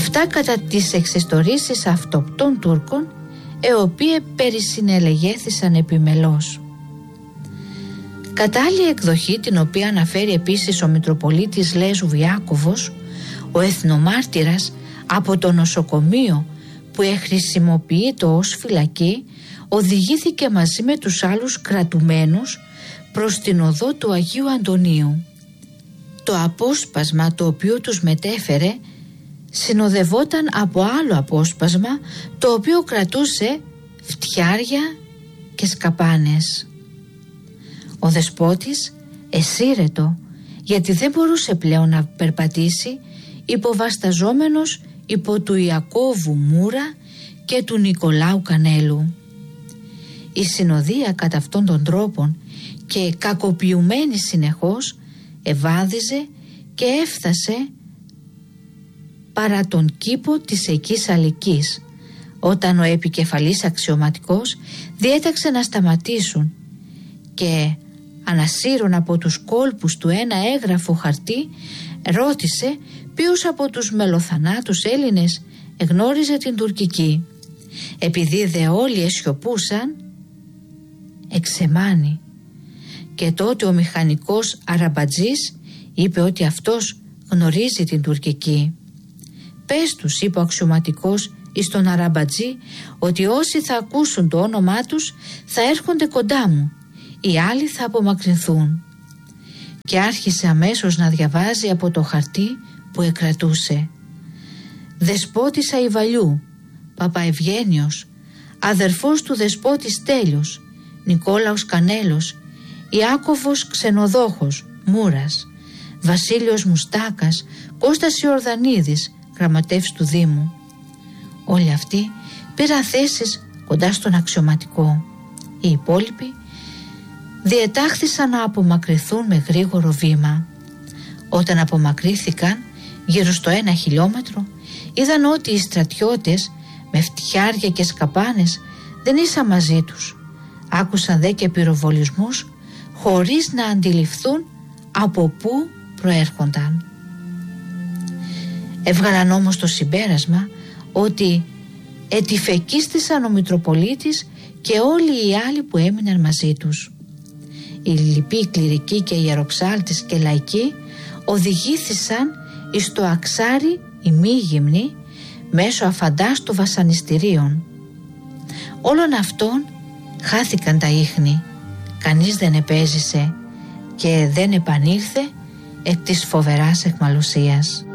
Αυτά κατά τις εξιστορήσεις αυτοπτών Τούρκων, οποίοι περισυνελεγέθησαν επιμελώς. Κατά άλλη εκδοχή, την οποία αναφέρει επίσης ο Μητροπολίτης Λέζου Βιάκωβος, ο εθνομάρτυρας από το νοσοκομείο που χρησιμοποιείται ως φυλακή οδηγήθηκε μαζί με τους άλλους κρατουμένους προς την οδό του Αγίου Αντωνίου. Το απόσπασμα το οποίο τους μετέφερε συνοδευόταν από άλλο απόσπασμα το οποίο κρατούσε φτιάρια και σκαπάνες. Ο δεσπότης εσύρετο, γιατί δεν μπορούσε πλέον να περπατήσει, υποβασταζόμενος υπό του Ιακώβου Μούρα και του Νικολάου Κανέλου. Η συνοδεία κατά αυτών των τρόπων και κακοποιουμένη συνεχώς ευάδιζε και έφτασε παρά τον κήπο της Εκκής Αλυκής, όταν ο επικεφαλής αξιωματικός διέταξε να σταματήσουν και ανασύρουν από τους κόλπους του ένα έγγραφο χαρτί, ρώτησε ποιος από τους μελοθανάτους Έλληνες εγνώριζε την τουρκική. Επειδή δε όλοι εσιωπούσαν, εξεμάνει. Και τότε ο μηχανικός Αραμπατζής είπε ότι αυτός γνωρίζει την τουρκική. «Πες τους», είπε ο αξιωματικός εις τον Αραμπατζή, «ότι όσοι θα ακούσουν το όνομά τους θα έρχονται κοντά μου, οι άλλοι θα απομακρυνθούν». Και άρχισε αμέσως να διαβάζει από το χαρτί που εκρατούσε. «Δεσπότης Αϊβαλιού, Παπαευγένιος, αδερφός του δεσπότη Στέλιος, Νικόλαος Κανέλος, Ιάκωβος Ξενοδόχος Μούρας, Βασίλειος Μουστάκας, Κώστας Ιορδανίδης, γραμματεύς του Δήμου». Όλοι αυτοί πήραν θέσεις κοντά στον αξιωματικό. Οι υπόλοιποι διετάχθησαν να απομακρυνθούν με γρήγορο βήμα. Όταν απομακρύθηκαν γύρω στο 1 χιλιόμετρο, είδαν ότι οι στρατιώτες με φτιάρια και σκαπάνες δεν ήσαν μαζί τους. Άκουσαν δε και πυροβολισμούς χωρίς να αντιληφθούν από πού προέρχονταν. Έβγαλαν όμως το συμπέρασμα ότι ετυφεκίστησαν ο Μητροπολίτης και όλοι οι άλλοι που έμειναν μαζί τους. Οι λοιποί κληρικοί και ιεροψάλτες και λαϊκοί οδηγήθησαν εις το Αξάρι ημίγυμνοι μέσω αφαντάστου βασανιστηρίων. Όλων αυτών χάθηκαν τα ίχνη, κανείς δεν επέζησε και δεν επανήλθε εκ της φοβεράς αιχμαλωσίας.